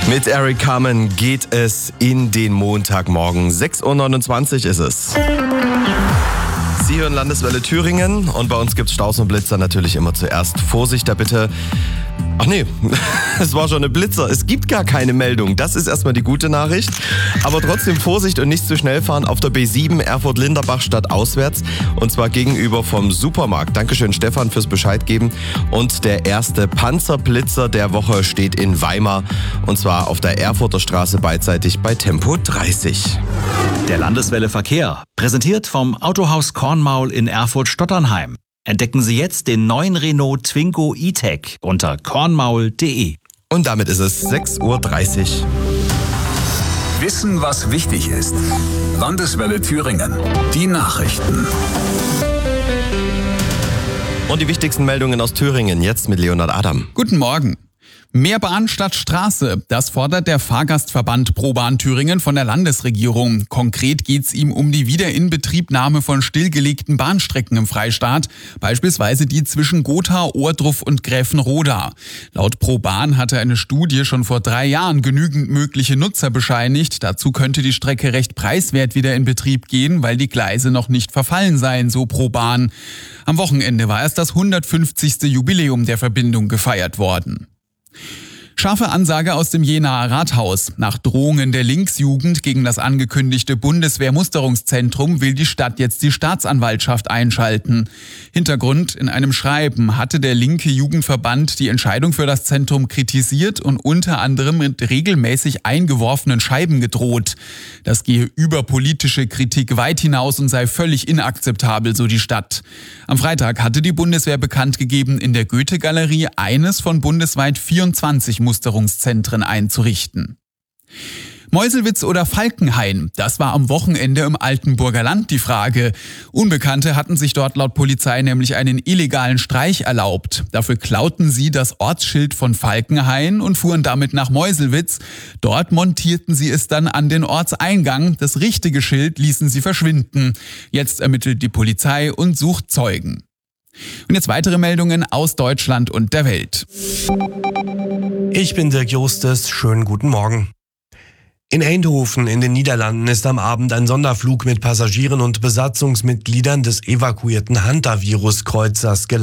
Mit Eric Carmen geht es in den Montagmorgen. 6.29 Uhr ist es. Sie hören Landeswelle Thüringen und bei uns gibt's Staus und Blitzer natürlich immer zuerst. Vorsicht da bitte. Ach nee, es war schon eine Blitzer. Es gibt gar keine Meldung. Das ist erstmal die gute Nachricht. Aber trotzdem Vorsicht und nicht zu schnell fahren auf der B7 Erfurt-Linderbach stadtauswärts. Und zwar gegenüber vom Supermarkt. Dankeschön Stefan fürs Bescheid geben. Und der erste Panzerblitzer der Woche steht in Weimar. Und zwar auf der Erfurter Straße beidseitig bei Tempo 30. Der Landeswelle Verkehr, präsentiert vom Autohaus Kornmaul in Erfurt-Stotternheim. Entdecken Sie jetzt den neuen Renault Twingo E-Tech unter kornmaul.de. Und damit ist es 6.30 Uhr. Wissen, was wichtig ist. Landeswelle Thüringen. Die Nachrichten. Und die wichtigsten Meldungen aus Thüringen jetzt mit Leonhard Adam. Guten Morgen. Mehr Bahn statt Straße, das fordert der Fahrgastverband ProBahn Thüringen von der Landesregierung. Konkret geht's ihm um die Wiederinbetriebnahme von stillgelegten Bahnstrecken im Freistaat, beispielsweise die zwischen Gotha, Ohrdruf und Gräfenroda. Laut ProBahn hatte eine Studie schon vor 3 Jahren genügend mögliche Nutzer bescheinigt. Dazu könnte die Strecke recht preiswert wieder in Betrieb gehen, weil die Gleise noch nicht verfallen seien, so ProBahn. Am Wochenende war erst das 150. Jubiläum der Verbindung gefeiert worden. Scharfe Ansage aus dem Jenaer Rathaus. Nach Drohungen der Linksjugend gegen das angekündigte Bundeswehrmusterungszentrum will die Stadt jetzt die Staatsanwaltschaft einschalten. Hintergrund: In einem Schreiben hatte der linke Jugendverband die Entscheidung für das Zentrum kritisiert und unter anderem mit regelmäßig eingeworfenen Scheiben gedroht. Das gehe über politische Kritik weit hinaus und sei völlig inakzeptabel, so die Stadt. Am Freitag hatte die Bundeswehr bekannt gegeben, in der Goethe-Galerie eines von bundesweit 24 Musterungszentren einzurichten. Meuselwitz oder Falkenhain, das war am Wochenende im Altenburger Land die Frage. Unbekannte hatten sich dort laut Polizei nämlich einen illegalen Streich erlaubt. Dafür klauten sie das Ortsschild von Falkenhain und fuhren damit nach Meuselwitz. Dort montierten sie es dann an den Ortseingang. Das richtige Schild ließen sie verschwinden. Jetzt ermittelt die Polizei und sucht Zeugen. Und jetzt weitere Meldungen aus Deutschland und der Welt. Ich bin Dirk Justus, schönen guten Morgen. In Eindhoven in den Niederlanden ist am Abend ein Sonderflug mit Passagieren und Besatzungsmitgliedern des evakuierten Hansa-Virus-Kreuzers gelandet.